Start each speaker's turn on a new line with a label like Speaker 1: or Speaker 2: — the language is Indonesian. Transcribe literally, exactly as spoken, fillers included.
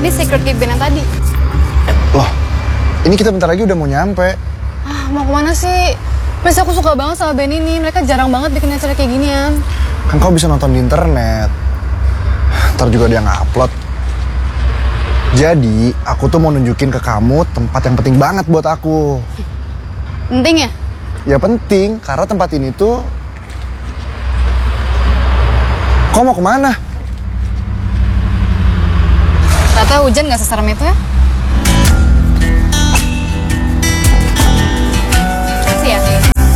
Speaker 1: di Secret Cave Band yang tadi.
Speaker 2: Loh, ini kita bentar lagi udah mau nyampe.
Speaker 1: Ah, mau kemana sih? Please, aku suka banget sama band ini. Mereka jarang banget bikin acara kayak ginian.
Speaker 2: Kan kau bisa nonton di internet. Ntar juga dia nge-upload. Jadi, aku tuh mau nunjukin ke kamu tempat yang penting banget buat aku.
Speaker 1: Penting ya?
Speaker 2: Ya penting, karena tempat ini tuh... Kau mau kemana?
Speaker 1: Ternyata hujan gak seserem itu ya?